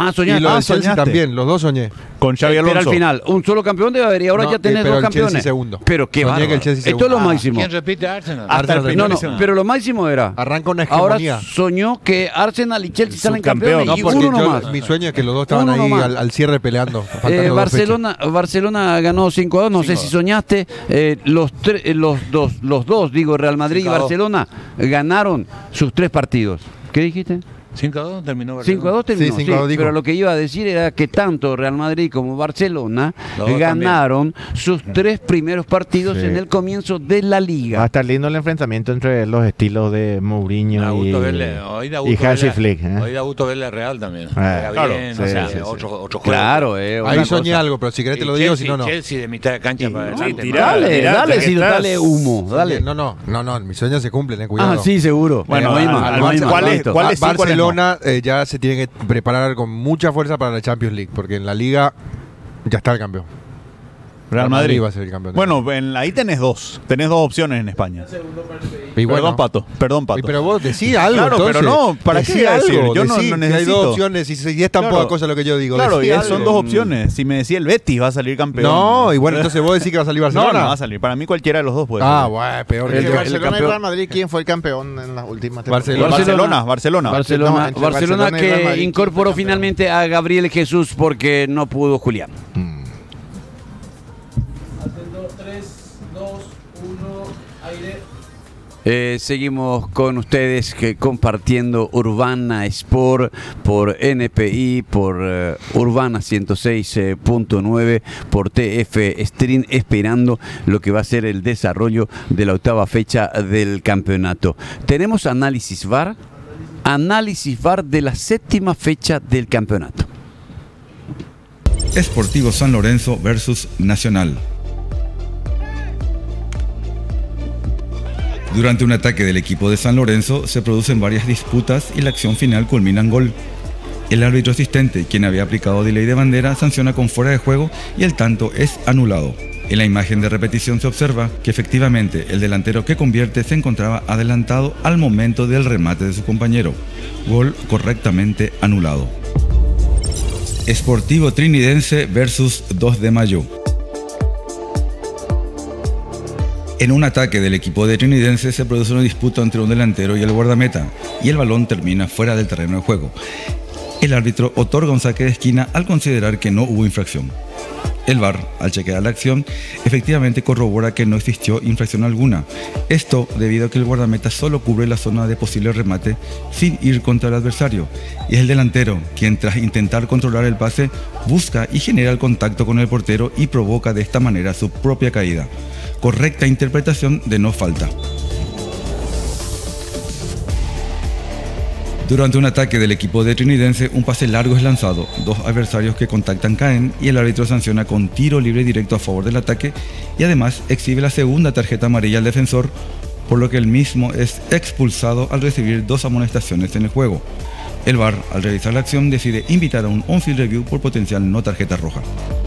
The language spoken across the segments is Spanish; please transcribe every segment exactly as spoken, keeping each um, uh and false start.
Ah, soñaste. Y lo Ah, del Chelsea soñaste. también, los dos soñé. Con Xavi Pero Alonso. al final, un solo campeón debe haber y ahora No, ya tenés pero dos el Chelsea campeones. segundo. Pero qué Soñé bárbaro. que el Chelsea Esto es segundo. lo máximo. ¿Quién repite? Arsenal. Hasta el Arsenal primer No, no, segundo. pero lo máximo era. Arranca una Ahora hegemonía. soñó que Arsenal y Chelsea salen Subcampeón, campeones no, y Porque uno yo- nomás. mi sueño es que los dos estaban Uno ahí nomás. al, al cierre peleando. faltando Eh, dos Barcelona, Barcelona ganó cinco a dos, no sé si soñaste. Eh, los, tre- eh, los, dos, los dos, digo, Real Madrid y cinco a dos. Barcelona, ganaron sus tres partidos. ¿Qué dijiste? cinco a dos terminó Barcelona. cinco a dos terminó, Sí, cinco a dos sí, dijo. pero lo que iba a decir era que tanto Real Madrid como Barcelona Los dos ganaron sus tres primeros partidos Sí. en el comienzo de la Va a liga. estar lindo el enfrentamiento entre los estilos de Mourinho Da y, gusto verle, hoy da y gusto Hansi verle- Flick. ¿eh? Hoy da gusto verle a Real también. Juega claro, bien, sí, o sea, sí, sí. otro, otro juego. Claro, eh, Ahí una soñé cosa. algo, pero si querés te Y lo digo, Chelsea, si no, no. Chelsea de mitad de cancha para No, adelante. tirá, dale, tirá, dale, que si estás- dale humo, dale. No, no, no, no, mis sueños se cumplen, eh, cuidado. Ah, sí, seguro. Bueno, Eh, no hay al- más, al no hay Barça- más, ¿cuál es- listo. cuál Ba- es sí, cuál es no? Barcelona eh, ya se tiene que preparar con mucha fuerza para la Champions League, porque en la Liga ya está el campeón. Real Madrid va a ser el campeón. Bueno, en, ahí tenés dos. Tenés dos opciones en España. Y bueno, Perdón, Pato. Perdón, Pato. y pero vos decís algo, Claro, entonces. pero no, ¿para qué Decí voy a decir? algo, Yo no- decí no que hay necesito. dos opciones y si es tan Claro. poca cosa lo que yo digo. Claro, decí y algo. son dos opciones. Si me decía el Betis va a salir campeón. No, y bueno, entonces vos decís que va a salir No, Barcelona. no va a salir. Para mí cualquiera de los dos puede Ah, salir. bueno, peor El que de yo. Barcelona y campeón- Real Madrid, ¿quién fue el campeón en las últimas Barcelona. temporadas? Barcelona, Barcelona. Barcelona, No, entre Barcelona Barcelona y Real que Madrid, incorporó ¿quién fue finalmente a Gabriel Jesús porque no pudo Julián. Eh, seguimos con ustedes que compartiendo Urbana Sport por N P I, por eh, Urbana ciento seis punto nueve, por T F Stream, esperando lo que va a ser el desarrollo de la octava fecha del campeonato. Tenemos análisis V A R, análisis V A R de la séptima fecha del campeonato. Sportivo San Lorenzo versus Nacional. Durante un ataque del equipo de San Lorenzo se producen varias disputas y la acción final culmina en gol. El árbitro asistente, quien había aplicado delay de bandera, sanciona con fuera de juego y el tanto es anulado. En la imagen de repetición se observa que efectivamente el delantero que convierte se encontraba adelantado al momento del remate de su compañero. Gol correctamente anulado. Sportivo Trinidense versus dos de mayo. En un ataque del equipo de Trinidense se produce una disputa entre un delantero y el guardameta, y el balón termina fuera del terreno de juego. El árbitro otorga un saque de esquina al considerar que no hubo infracción. El V A R, al chequear la acción, efectivamente corrobora que no existió infracción alguna. Esto debido a que el guardameta solo cubre la zona de posible remate sin ir contra el adversario, y es el delantero quien, tras intentar controlar el pase, busca y genera el contacto con el portero y provoca de esta manera su propia caída. Correcta interpretación de no falta. Durante un ataque del equipo de Trinidense, un pase largo es lanzado, dos adversarios que contactan caen y el árbitro sanciona con tiro libre directo a favor del ataque y además exhibe la segunda tarjeta amarilla al defensor, por lo que el mismo es expulsado al recibir dos amonestaciones en el juego. El V A R, al revisar la acción, decide invitar a un on-field review por potencial no tarjeta roja.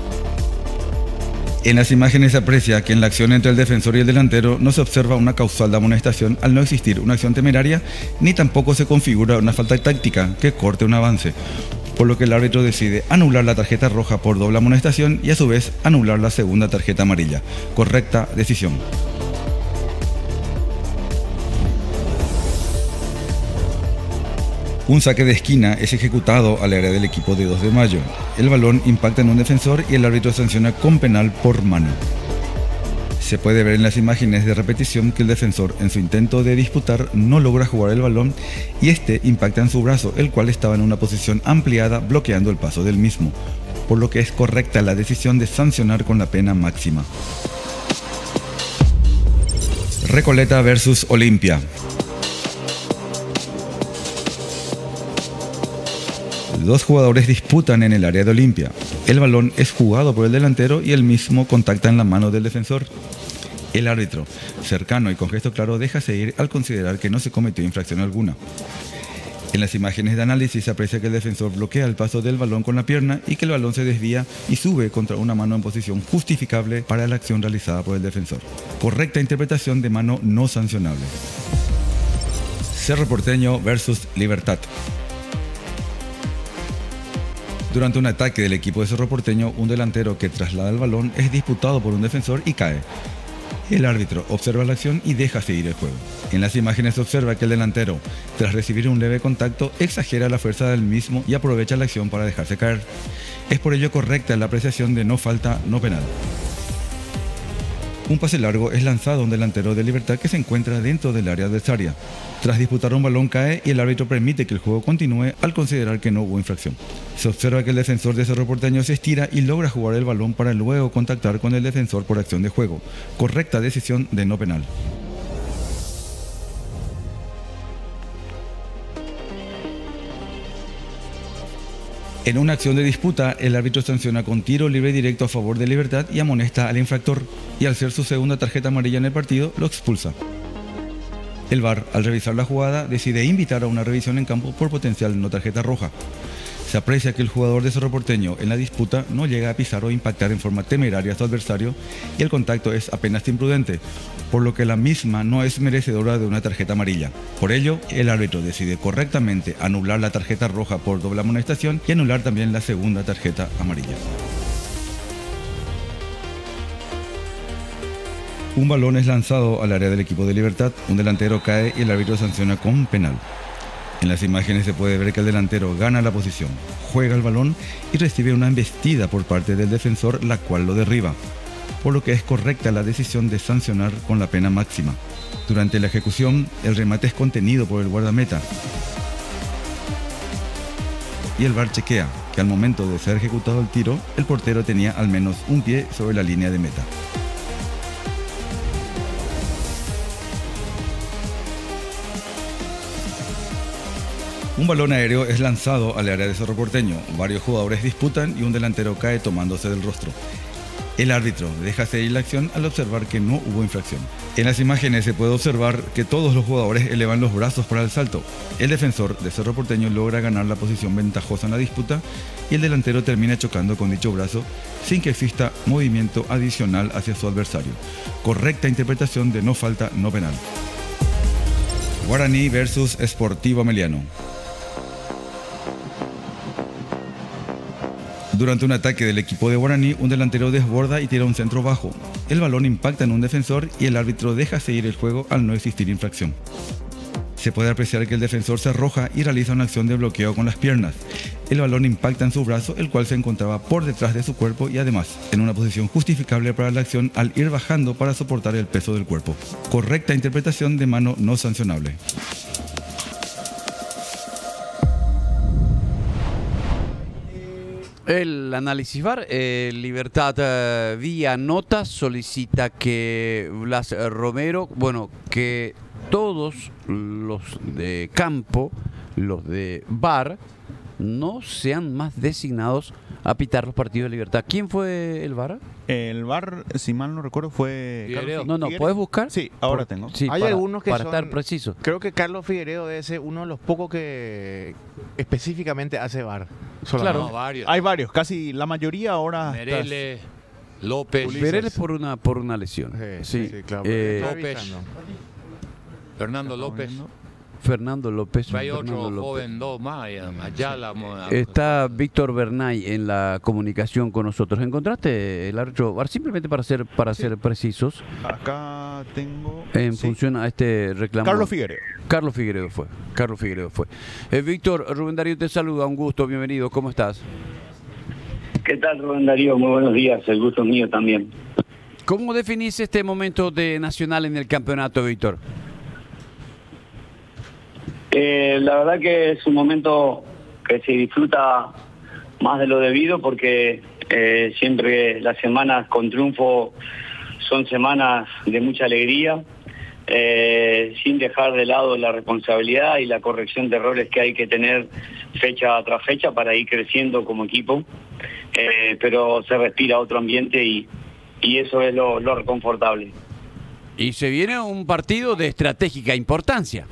En las imágenes se aprecia que en la acción entre el defensor y el delantero no se observa una causal de amonestación al no existir una acción temeraria, ni tampoco se configura una falta táctica que corte un avance, por lo que el árbitro decide anular la tarjeta roja por doble amonestación y a su vez anular la segunda tarjeta amarilla. Correcta decisión. Un saque de esquina es ejecutado al área del equipo de dos de mayo. El balón impacta en un defensor y el árbitro sanciona con penal por mano. Se puede ver en las imágenes de repetición que el defensor, en su intento de disputar, no logra jugar el balón y este impacta en su brazo, el cual estaba en una posición ampliada bloqueando el paso del mismo, por lo que es correcta la decisión de sancionar con la pena máxima. Recoleta versus Olimpia. Dos jugadores disputan en el área de Olimpia. El balón es jugado por el delantero y el mismo contacta en la mano del defensor. El árbitro, cercano y con gesto claro, deja seguir al considerar que no se cometió infracción alguna. En las imágenes de análisis se aprecia que el defensor bloquea el paso del balón con la pierna y que el balón se desvía y sube contra una mano en posición justificable para la acción realizada por el defensor. Correcta interpretación de mano no sancionable. Cerro Porteño versus Libertad. Durante un ataque del equipo de Cerro Porteño, un delantero que traslada el balón es disputado por un defensor y cae. El árbitro observa la acción y deja seguir el juego. En las imágenes se observa que el delantero, tras recibir un leve contacto, exagera la fuerza del mismo y aprovecha la acción para dejarse caer. Es por ello correcta la apreciación de no falta, no penal. Un pase largo es lanzado a un delantero de Libertad que se encuentra dentro del área adversaria. Tras disputar un balón cae y el árbitro permite que el juego continúe al considerar que no hubo infracción. Se observa que el defensor de Cerro Porteño se estira y logra jugar el balón para luego contactar con el defensor por acción de juego. Correcta decisión de no penal. En una acción de disputa, el árbitro sanciona con tiro libre directo a favor de Libertad y amonesta al infractor, y al ser su segunda tarjeta amarilla en el partido, lo expulsa. El V A R, al revisar la jugada, decide invitar a una revisión en campo por potencial no tarjeta roja. Se aprecia que el jugador de Cerro Porteño en la disputa no llega a pisar o impactar en forma temeraria a su adversario y el contacto es apenas imprudente, por lo que la misma no es merecedora de una tarjeta amarilla. Por ello, el árbitro decide correctamente anular la tarjeta roja por doble amonestación y anular también la segunda tarjeta amarilla. Un balón es lanzado al área del equipo de Libertad, un delantero cae y el árbitro sanciona con penal. En las imágenes se puede ver que el delantero gana la posición, juega el balón y recibe una embestida por parte del defensor, la cual lo derriba, por lo que es correcta la decisión de sancionar con la pena máxima. Durante la ejecución, el remate es contenido por el guardameta y el V A R chequea que al momento de ser ejecutado el tiro, el portero tenía al menos un pie sobre la línea de meta. Un balón aéreo es lanzado al área de Cerro Porteño. Varios jugadores disputan y un delantero cae tomándose del rostro. El árbitro deja seguir la acción al observar que no hubo infracción. En las imágenes se puede observar que todos los jugadores elevan los brazos para el salto. El defensor de Cerro Porteño logra ganar la posición ventajosa en la disputa y el delantero termina chocando con dicho brazo sin que exista movimiento adicional hacia su adversario. Correcta interpretación de no falta, no penal. Guaraní versus Sportivo Ameliano. Durante un ataque del equipo de Guaraní, un delantero desborda y tira un centro bajo. El balón impacta en un defensor y el árbitro deja seguir el juego al no existir infracción. Se puede apreciar que el defensor se arroja y realiza una acción de bloqueo con las piernas. El balón impacta en su brazo, el cual se encontraba por detrás de su cuerpo y además en una posición justificable para la acción al ir bajando para soportar el peso del cuerpo. Correcta interpretación de mano no sancionable. El análisis V A R, eh, Libertad eh, vía nota solicita que Blas Romero, bueno, que todos los de campo, los de V A R, no sean más designados a pitar los partidos de Libertad. ¿Quién fue el V A R? El V A R, si mal no recuerdo, fue... Figueiredo. No, no, Figueiredo. ¿puedes buscar? Sí, ahora Por- tengo. Sí, Hay para, algunos que para son- estar preciso. Creo que Carlos Figueiredo debe ser uno de los pocos que específicamente hace V A R. Claro. No, varios. Hay varios, casi la mayoría ahora... Mereles, López, Verel por una, por una lesión. Sí, Sí, sí, claro. Eh, Estoy López. avisando. Fernando López. Fernando López. Hay Fernando otro López. joven, dos más. y Allá la, Está Víctor Bernay en la comunicación con nosotros. ¿Encontraste el árbitro V A R? Simplemente para ser para ser precisos, Acá tengo... en sí. función a este reclamo. Carlos Figueiredo. Carlos Figueiredo fue. Carlos Figueiredo fue. Eh, Víctor, Rubén Darío te saluda. Un gusto, bienvenido. ¿Cómo estás? ¿Qué tal, Rubén Darío? Muy buenos días, el gusto es mío también. ¿Cómo definís este momento de Nacional en el campeonato, Víctor? Eh, la verdad que es un momento que se disfruta más de lo debido porque eh, siempre las semanas con triunfo son semanas de mucha alegría, eh, sin dejar de lado la responsabilidad y la corrección de errores que hay que tener fecha tras fecha para ir creciendo como equipo, eh, pero se respira otro ambiente y, y eso es lo, lo reconfortable. Y se viene un partido de estratégica importancia.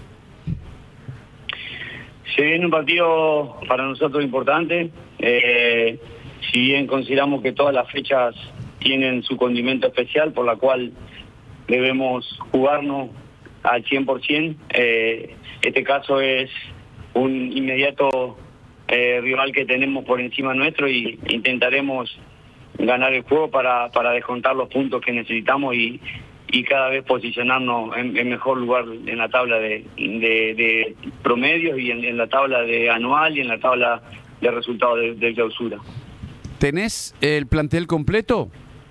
Se viene un partido para nosotros importante, eh, si bien consideramos que todas las fechas tienen su condimento especial por la cual debemos jugarnos al cien por ciento, eh, este caso es un inmediato eh, rival que tenemos por encima nuestro y intentaremos ganar el juego para, para descontar los puntos que necesitamos y, y cada vez posicionarnos en, en mejor lugar en la tabla de, de, de promedios y en, en la tabla de anual y en la tabla de resultados de, de clausura. ¿Tenés el plantel completo?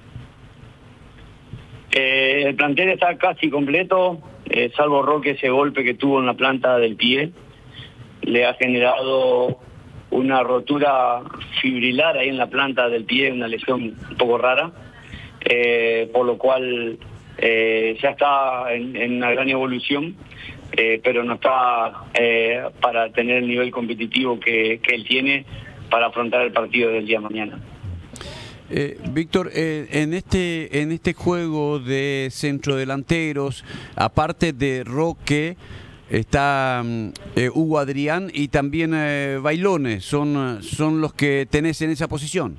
Eh, el plantel está casi completo, eh, salvo Roque, ese golpe que tuvo en la planta del pie. Le ha generado una rotura fibrilar ahí en la planta del pie, una lesión un poco rara, eh, por lo cual eh, ya está en, en una gran evolución, eh, pero no está eh, para tener el nivel competitivo que, que él tiene para afrontar el partido del día de mañana. Eh, Víctor, eh, en este en este juego de centrodelanteros, aparte de Roque, está eh, Hugo Adrián y también eh, Bailones, son, son los que tenés en esa posición.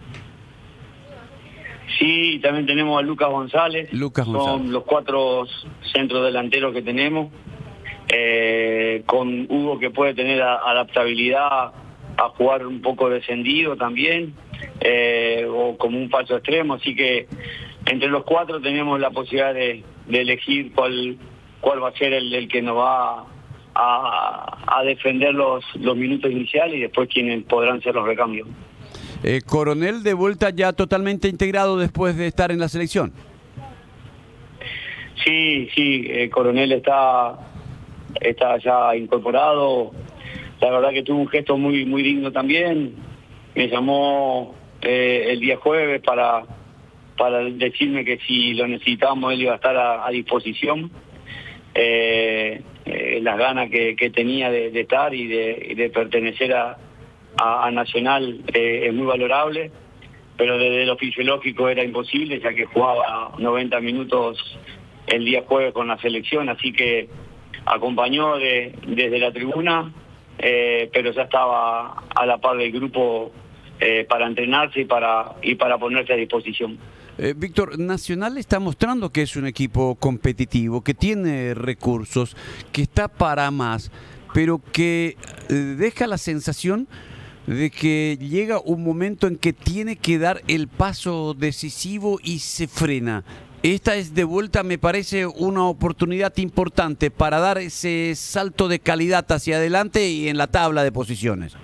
Sí, también tenemos a Lucas González. Lucas Son González. los cuatro centrodelanteros que tenemos, eh, con Hugo que puede tener a, adaptabilidad a jugar un poco descendido también, eh, o como un falso extremo, así que entre los cuatro tenemos la posibilidad de, de elegir cuál cuál va a ser el, el que nos va a, a defender los, los minutos iniciales y después quienes podrán ser los recambios. Eh, Coronel de vuelta ya totalmente integrado después de estar en la selección. Sí, sí, eh, Coronel está, está ya incorporado. La verdad que tuvo un gesto muy muy digno también. Me llamó eh, el día jueves para, para decirme que si lo necesitábamos él iba a estar a, a disposición. Eh, eh, las ganas que, que tenía de, de estar y de, de pertenecer a, a, a Nacional eh, es muy valorable, pero desde lo fisiológico era imposible, ya que jugaba noventa minutos el día jueves con la selección, así que acompañó de, desde la tribuna, eh, pero ya estaba a la par del grupo eh, para entrenarse y para, y para ponerse a disposición. Eh, Víctor, Nacional está mostrando que es un equipo competitivo, que tiene recursos, que está para más, pero que eh, deja la sensación de que llega un momento en que tiene que dar el paso decisivo y se frena. Esta es de vuelta, me parece, una oportunidad importante para dar ese salto de calidad hacia adelante y en la tabla de posiciones.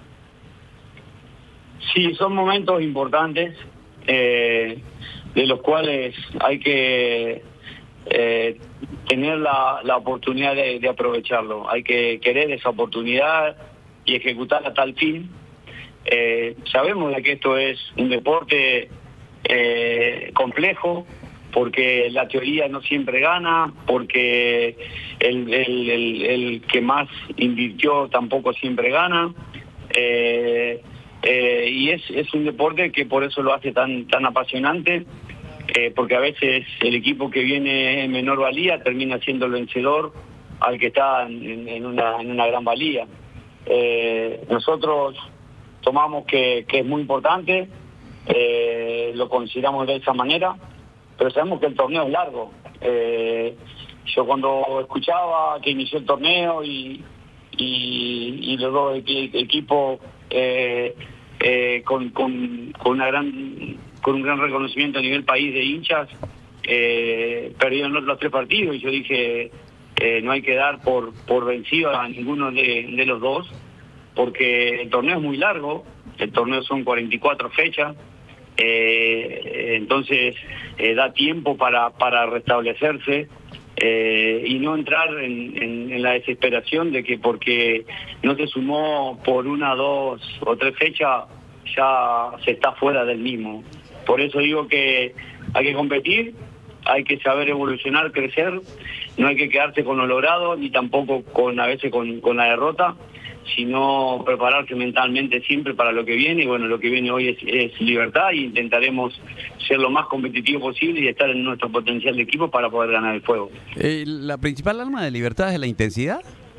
Sí, son momentos importantes, eh, de los cuales hay que eh, tener la, la oportunidad de, de aprovecharlo. Hay que querer esa oportunidad y ejecutarla a tal fin. Eh, sabemos de que esto es un deporte eh, complejo, porque la teoría no siempre gana, porque el, el, el, el que más invirtió tampoco siempre gana. Eh, eh, y es, es un deporte que por eso lo hace tan, tan apasionante, eh, porque a veces el equipo que viene en menor valía termina siendo el vencedor al que está en, en, una, en una gran valía. Eh, nosotros tomamos que, que es muy importante, eh, lo consideramos de esa manera, pero sabemos que el torneo es largo. Eh, yo cuando escuchaba que inició el torneo y, y, y los dos equipos eh, eh, con, con, con, una gran, con un gran reconocimiento a nivel país de hinchas, eh, perdieron los, los tres partidos y yo dije, eh, no hay que dar por, por vencido a ninguno de, de los dos, porque el torneo es muy largo, el torneo son cuarenta y cuatro fechas, eh, entonces eh, da tiempo para, para restablecerse eh, y no entrar en, en, en la desesperación de que porque no se sumó por una, dos o tres fechas ya se está fuera del mismo. Por eso digo que hay que competir, hay que saber evolucionar, crecer, no hay que quedarse con lo logrado ni tampoco con a veces con, con la derrota, sino prepararse mentalmente siempre para lo que viene. Y bueno, lo que viene hoy es, es Libertad y intentaremos ser lo más competitivo posible y estar en nuestro potencial de equipo para poder ganar el juego. Eh, ¿La principal arma de Libertad es la intensidad?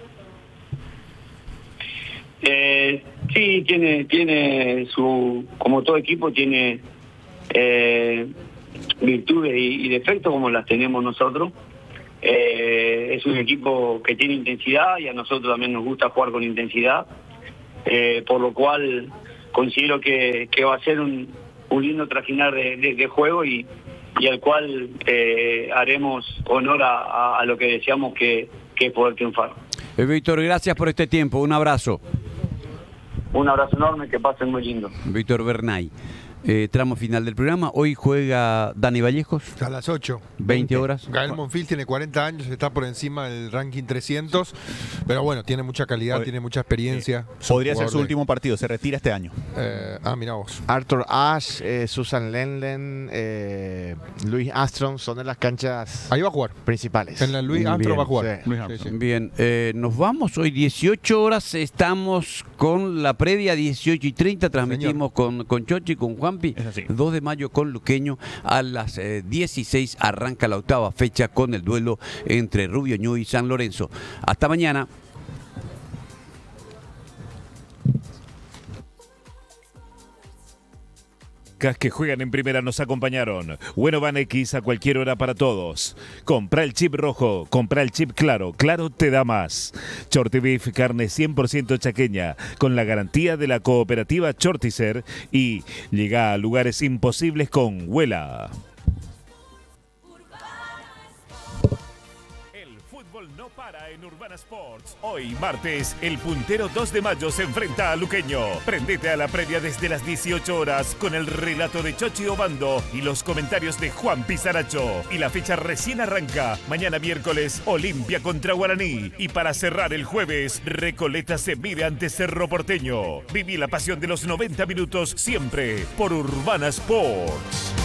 Eh, sí, tiene, tiene su, como todo equipo tiene eh, virtudes y, y defectos como las tenemos nosotros. Eh, es un equipo que tiene intensidad y a nosotros también nos gusta jugar con intensidad. eh, por lo cual considero que, que va a ser un, un lindo trajinar de, de, de juego y, y al cual eh, haremos honor a, a, a lo que deseamos que, que es poder triunfar. Eh, Víctor, gracias por este tiempo, un abrazo. Un abrazo enorme, que pasen muy lindo. Víctor Bernay. Eh, tramo final del programa. Hoy juega Dani Vallejos. A las ocho. veinte horas. Gael Monfils tiene cuarenta años, está por encima del ranking trescientos, pero bueno, tiene mucha calidad, Pod- tiene mucha experiencia. Sí. Es un Podría ser jugador su de- último partido, se retira este año. Eh, ah, mira vos. Arthur Ashe, eh, Susan Lenlen, eh, Luis Armstrong son de las canchas Ahí va a jugar. principales. En la Luis Bien. Armstrong va a jugar. Sí. Luis Sí, Armstrong. sí. Bien, eh, nos vamos. Hoy dieciocho horas estamos con la previa, dieciocho y treinta. Transmitimos con, con Chochi, con Juanpi. Es así. dos de mayo con Luqueño. A las eh, dieciséis arranca la octava fecha con el duelo entre Rubio Ñu y San Lorenzo. Hasta mañana. Que juegan en primera nos acompañaron. Bueno Van X a cualquier hora para todos. Compra el chip rojo, compra el chip claro, claro te da más. Shorty Beef, carne cien por ciento chaqueña, con la garantía de la cooperativa Shorticer y llega a lugares imposibles con Huela. El fútbol no para en Urbana Sports. Hoy, martes, el puntero dos de mayo se enfrenta a Luqueño. Prendete a la previa desde las dieciocho horas con el relato de Chochi Obando y los comentarios de Juan Pizaracho. Y la fecha recién arranca. Mañana miércoles, Olimpia contra Guaraní. Y para cerrar el jueves, Recoleta se mide ante Cerro Porteño. Viví la pasión de los noventa minutos siempre por Urbana Sports.